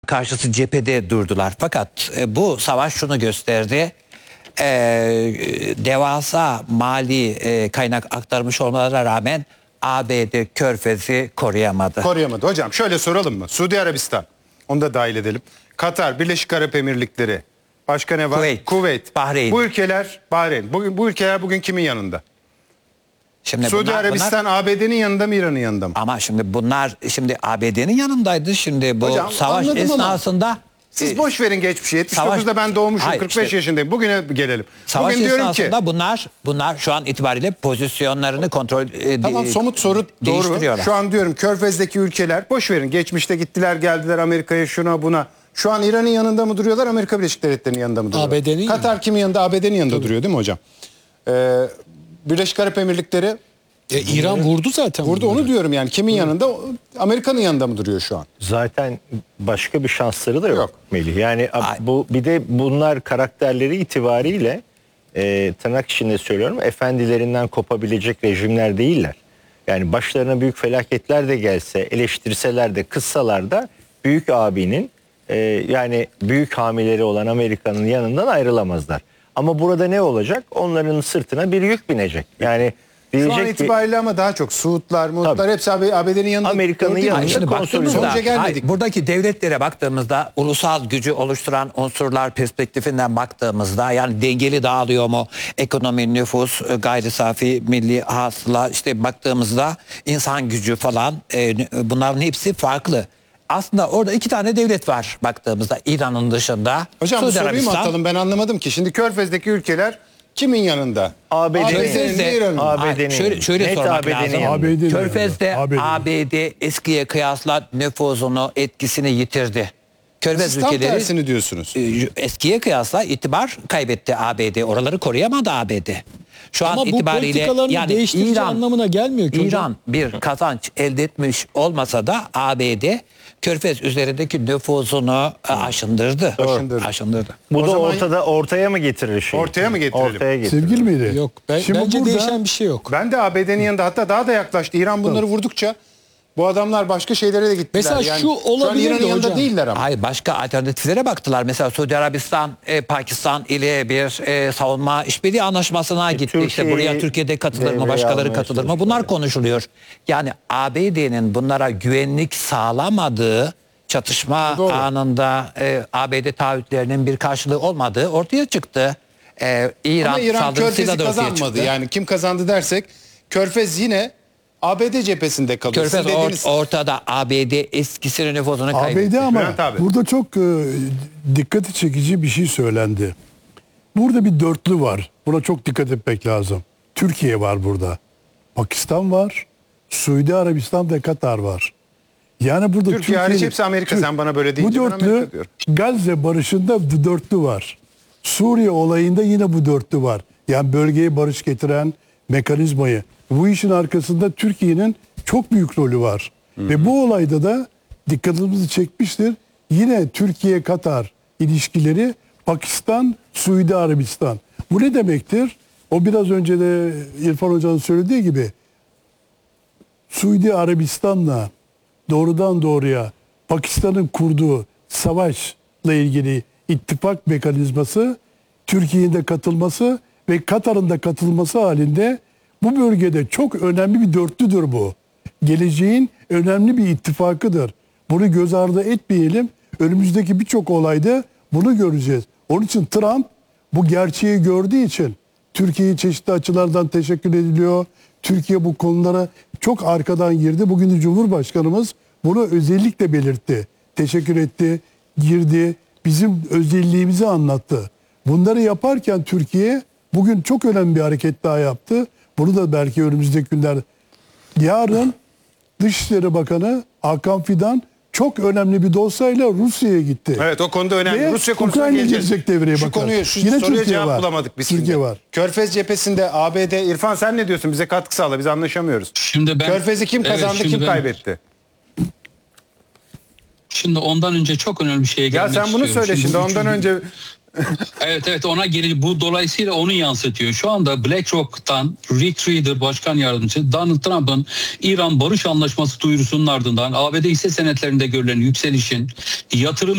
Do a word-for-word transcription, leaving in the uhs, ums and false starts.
karşıtı cephede durdular. Fakat e, bu savaş şunu gösterdi. E, devasa mali e, kaynak aktarmış olmalarına rağmen A B D Körfez'i koruyamadı. Koruyamadı. Hocam şöyle soralım mı? Suudi Arabistan, onu da dahil edelim. Katar, Birleşik Arap Emirlikleri, başka ne var? Kuveyt, Kuveyt. Bahreyn. Bu ülkeler, Bahreyn. Bugün, bu ülkeler bugün kimin yanında? Şimdi Suudi bunlar, Arabistan bunlar, A B D'nin yanında mı, İran'ın yanında mı? ama şimdi bunlar şimdi A B D'nin yanındaydı. Şimdi bu Hocam, savaş anladım esnasında Siz e, boş verin geçmişi. yetmiş dokuzda savaş- ben doğmuşum. Hayır, kırk beş işte- yaşındayım. Bugüne gelelim. savaş Bugün diyorum ki esnasında bunlar bunlar şu an itibariyle pozisyonlarını kontrol e, tamam, de- somut soru doğru. değiştiriyorlar. Şu an diyorum Körfez'deki ülkeler boş verin. Geçmişte gittiler geldiler Amerika'ya, şuna buna. Şu an İran'ın yanında mı duruyorlar, Amerika Birleşik Devletleri'nin yanında mı duruyorlar? A B D'nin Katar yanında. kimin yanında? A B D'nin yanında duruyor değil mi hocam? Ee, Birleşik Arap Emirlikleri E, İran vurdu zaten. burada, bunları. onu diyorum yani. Kimin yanında? Amerika'nın yanında mı duruyor şu an? Zaten başka bir şansları da yok, Yok. Melih. Yani ab- Ay. bu bir de bunlar karakterleri itibariyle e, tırnak içinde söylüyorum, efendilerinden kopabilecek rejimler değiller. Yani başlarına büyük felaketler de gelse, eleştirseler de, kızsalar da büyük abinin e, yani büyük hamileri olan Amerika'nın yanından ayrılamazlar. Ama burada ne olacak? Onların sırtına bir yük binecek. Yani Şu an diyecek ki itibariyle ama daha çok Suudlar, Muutlar Tabii. hepsi A B D'nin yanında. Amerika'nın Gördün mü? yanında Hayır, şimdi konsolide. baktığımızda Sonuca gelmedik. hayır, buradaki devletlere baktığımızda ulusal gücü oluşturan unsurlar perspektifinden baktığımızda yani dengeli dağılıyor mu ekonomi, nüfus, e, gayri safi milli hasıla işte baktığımızda insan gücü falan e, bunların hepsi farklı. Aslında orada iki tane devlet var baktığımızda İran'ın dışında. Hocam bu Suudi soruyu mu Arabistan, atalım, ben anlamadım ki. Şimdi Körfez'deki ülkeler kimin yanında? A B D'nin Körfez'de de- İran'ın. A B Hayır, D'nin şöyle, şöyle net sormak A B D'nin lazım. yanında. A B D'nin Körfez'de yanında. A B D eskiye kıyasla nüfuzunu, etkisini yitirdi. Körfez Siz tam ülkeleri tersini diyorsunuz. e, eskiye kıyasla itibar kaybetti A B D. Oraları koruyamadı A B D. Şu an Ama bu itibariyle politikalarını yani değiştirici İran, anlamına gelmiyor ki hocam. İran bir kazanç elde etmiş olmasa da A B D Körfez üzerindeki nüfuzunu e, aşındırdı. Aşındırdı. Aşındırdı. Bu O da zaman- ortada ortaya mı getirir şey? Ortaya mı getirelim? Ortaya getirir. Sevgili miydi? Yok. Ben, Şimdi bence burada- değişen bir şey yok. Ben de A B D'nin yanında, hatta daha da yaklaştı. İran bunları vurdukça bu adamlar başka şeylere de gittiler. Mesela yani, şu olabilirdi şu an İran'ın yanında hocam. değiller ama. Hayır, başka alternatiflere baktılar. Mesela Suudi Arabistan, e, Pakistan ile bir e, savunma işbirliği anlaşmasına gitti. İşte Türkiye'yi buraya Türkiye'de katılır mı, devreye başkaları almaya katılır mı? çalışıyorlar. Bunlar konuşuluyor. Yani A B D'nin bunlara güvenlik sağlamadığı, çatışma Doğru. anında e, A B D taahhütlerinin bir karşılığı olmadığı ortaya çıktı. E, İran, Ama İran saldırısıyla Körfez'i da ortaya kazanmadı. çıktı. Yani kim kazandı dersek Körfez yine A B D cephesinde kalıyor. Körfez Sizin or- dediğiniz- ortada, A B D eskisinin nüfuzunu A kaybetti. B D ama Bülent abi. burada çok e, dikkati çekici bir şey söylendi. Burada bir dörtlü var. Buna çok dikkat etmek lazım. Türkiye var burada. Pakistan var. Suudi Arabistan ve Katar var. Yani burada Türkiye hariç hepsi Amerika. Sen bana böyle deyince bu ben dörtlü Amerika diyorum. Gazze barışında bu dörtlü var. Suriye olayında yine bu dörtlü var. Yani bölgeye barış getiren mekanizmayı. Bu işin arkasında Türkiye'nin çok büyük rolü var. Ve bu olayda da dikkatimizi çekmiştir. Yine Türkiye-Katar ilişkileri, Pakistan, Suudi Arabistan. Bu ne demektir? O biraz önce de İrfan Hoca'nın söylediği gibi Suudi Arabistan'la doğrudan doğruya Pakistan'ın kurduğu savaşla ilgili ittifak mekanizması, Türkiye'nin de katılması ve Katar'ın da katılması halinde bu bölgede çok önemli bir dörtlüdür bu. Geleceğin önemli bir ittifakıdır. Bunu göz ardı etmeyelim. Önümüzdeki birçok olayda bunu göreceğiz. Onun için Trump bu gerçeği gördüğü için Türkiye'ye çeşitli açılardan teşekkür ediliyor. Türkiye bu konulara çok arkadan girdi. Bugün de Cumhurbaşkanımız bunu özellikle belirtti. Teşekkür etti, girdi, bizim özelliğimizi anlattı. Bunları yaparken Türkiye bugün çok önemli bir hareket daha yaptı. Bunu da belki önümüzdeki günler. Yarın Dışişleri Bakanı Hakan Fidan çok önemli bir dosyayla Rusya'ya gitti. Evet, o konuda önemli. Ve Rusya konusuna Ukrayna geleceğiz. gelecek devreye Şu bakar. konuyu, şu Yine soruya Türkiye cevap var. bulamadık biz Türkiye şimdi. var. Körfez cephesinde A B D, İrfan sen ne diyorsun? Bize katkı sağla, biz anlaşamıyoruz. Şimdi ben Körfez'i kim Evet, kazandı, şimdi kim ben- kaybetti? Şimdi ondan önce çok önemli bir şeye Ya gelmek sen bunu istiyorum. söyle şimdi, bu ondan üçüncü- önce Evet evet ona geri bu dolayısıyla onu yansıtıyor. Şu anda BlackRock'tan Rick Rieder Başkan Yardımcısı Donald Trump'ın İran Barış Anlaşması duyurusunun ardından A B D hisse senetlerinde görülen yükselişin yatırım